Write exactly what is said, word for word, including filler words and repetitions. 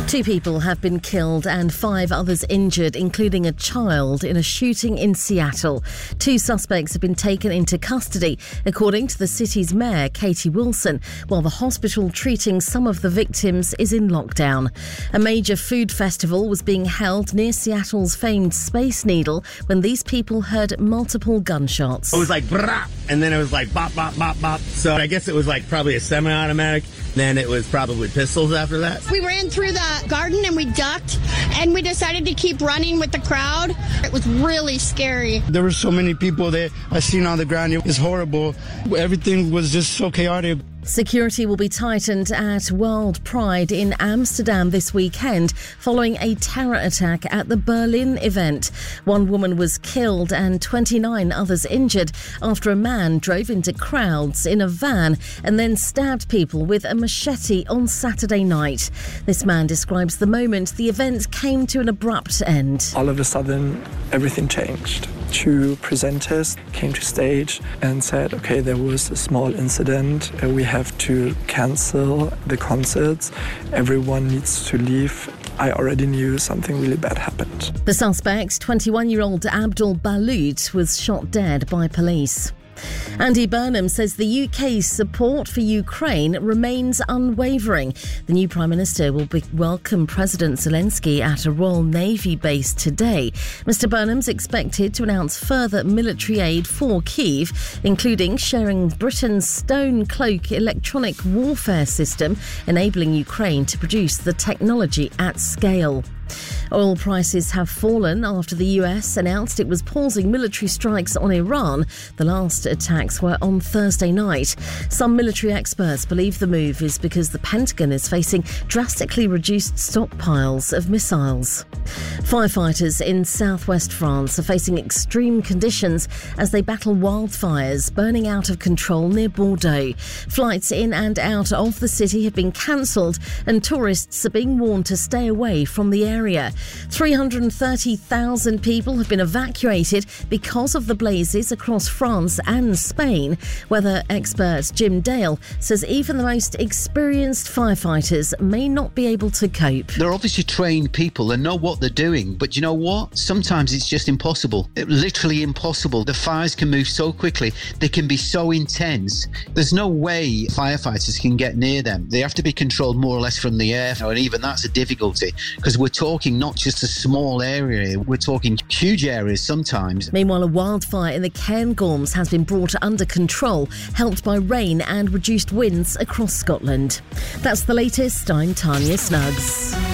Two people have been killed and five others injured, including a child, in a shooting in Seattle. Two suspects have been taken into custody, according to the city's mayor, Katie Wilson, while the hospital treating some of the victims is in lockdown. A major food festival was being held near Seattle's famed Space Needle when these people heard multiple gunshots. It was like brah, and then it was like bop, bop, bop, bop. So I guess it was like probably a semi-automatic. Then it was probably pistols after that. We ran through the garden and we ducked, and we decided to keep running with the crowd. It was really scary. There were so many people there. I seen on the ground. It was horrible. Everything was just so chaotic. Security will be tightened at World Pride in Amsterdam this weekend following a terror attack at the Berlin event. One woman was killed and twenty-nine others injured after a man drove into crowds in a van and then stabbed people with a machete on Saturday night. This man describes the moment the event came to an abrupt end. All of a sudden, everything changed. Two presenters came to stage and said, okay, there was a small incident. Uh, we have to cancel the concerts. Everyone needs to leave. I already knew something really bad happened. The suspect, twenty-one-year-old Abdul Balut, was shot dead by police. Andy Burnham says the U K's support for Ukraine remains unwavering. The new Prime Minister will be welcome President Zelensky at a Royal Navy base today. Mister Burnham's expected to announce further military aid for Kyiv, including sharing Britain's Stone Cloak electronic warfare system, enabling Ukraine to produce the technology at scale. Oil prices have fallen after the U S announced it was pausing military strikes on Iran. The last attacks were on Thursday night. Some military experts believe the move is because the Pentagon is facing drastically reduced stockpiles of missiles. Firefighters in southwest France are facing extreme conditions as they battle wildfires burning out of control near Bordeaux. Flights in and out of the city have been cancelled and tourists are being warned to stay away from the area. three hundred thirty thousand people have been evacuated because of the blazes across France and Spain. Weather expert Jim Dale says even the most experienced firefighters may not be able to cope. They're obviously trained people. They know what they're doing. But you know what? Sometimes it's just impossible. It, literally impossible. The fires can move so quickly. They can be so intense. There's no way firefighters can get near them. They have to be controlled more or less from the air. And even that's a difficulty because we're talking not just a small area. We're talking huge areas sometimes. Meanwhile, a wildfire in the Cairngorms has been brought under control, helped by rain and reduced winds across Scotland. That's the latest. I'm Tanya Snuggs.